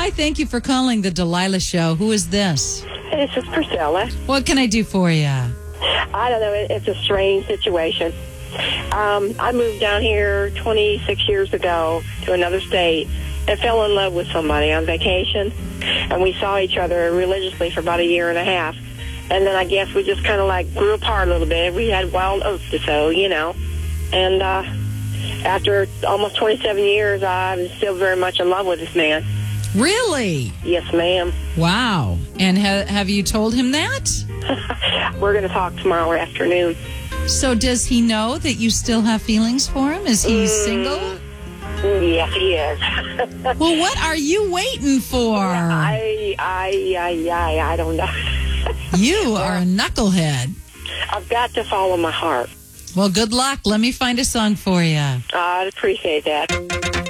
Hi, thank you for calling the Delilah Show. Who is this? This is Priscilla. What can I do for you? I don't know. It's a strange situation. I moved down here 26 years ago to another state and fell in love with somebody on vacation. And we saw each other religiously for about a year and a half. And then I guess we just kind of like grew apart a little bit. We had wild oats to sow, you know. And after almost 27 years, I'm still very much in love with this man. Really? Yes, ma'am. Wow. And have you told him that? We're going to talk tomorrow afternoon. So does he know that you still have feelings for him? Is he single? Yes, he is. Well, what are you waiting for? I don't know. You are a knucklehead. I've got to follow my heart. Well, good luck. Let me find a song for you. I'd appreciate that.